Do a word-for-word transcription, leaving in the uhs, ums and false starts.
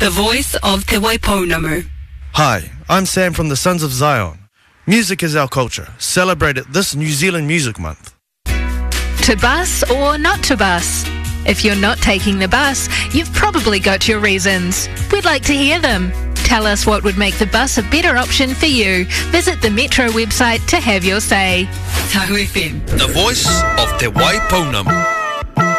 the voice of Te Waipounamu. Hi, I'm Sam from the Sons of Zion. Music is our culture. Celebrate it this New Zealand Music Month. To bus or not to bus? If you're not taking the bus, you've probably got your reasons. We'd like to hear them. Tell us what would make the bus a better option for you. Visit the Metro website to have your say. Tahu F M. The voice of Te Waipounamu.